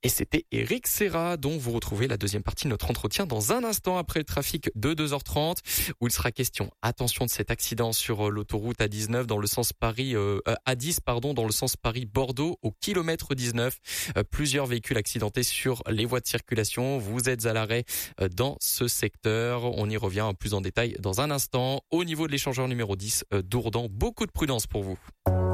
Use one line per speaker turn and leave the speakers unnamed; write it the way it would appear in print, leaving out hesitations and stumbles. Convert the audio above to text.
Et c'était Eric Serra, dont vous retrouvez la deuxième partie de notre entretien dans un instant après le trafic de 2h30, où il sera question, attention, de cet accident sur l'autoroute A19 dans le sens A10, dans le sens Paris-Bordeaux au kilomètre 19. Plusieurs véhicules accidentés sur les voies de circulation. Vous êtes à l'arrêt dans ce secteur. On y revient plus en détail dans un instant. Au niveau de l'échangeur numéro 10 d'Ourdan, beaucoup de prudence pour vous.